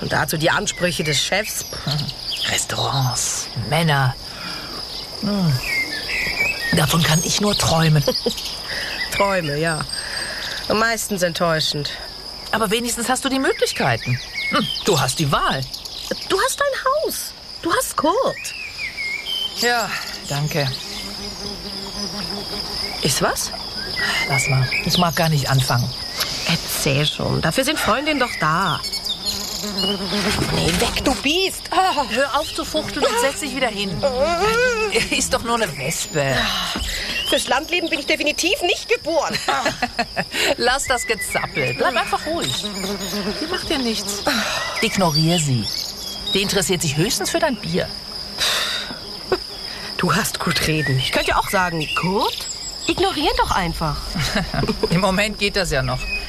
Und dazu die Ansprüche des Chefs. Restaurants, Männer. Davon kann ich nur träumen. Träume, ja. Und meistens enttäuschend. Aber wenigstens hast du die Möglichkeiten. Du hast die Wahl. Du hast dein Haus. Du hast Kurt. Ja, danke. Ist was? Lass mal, ich mag gar nicht anfangen. Erzähl schon. Dafür sind Freundinnen doch da. Nee, weg, du Biest. Ah. Hör auf zu fuchteln und setz dich wieder hin. Ist doch nur eine Wespe. Fürs Landleben bin ich definitiv nicht geboren. Lass das Gezappel. Bleib einfach ruhig. Die macht dir nichts. Ignoriere sie. Die interessiert sich höchstens für dein Bier. Du hast gut reden. Ich könnte ja auch sagen, Kurt, ignorier doch einfach. Im Moment geht das ja noch.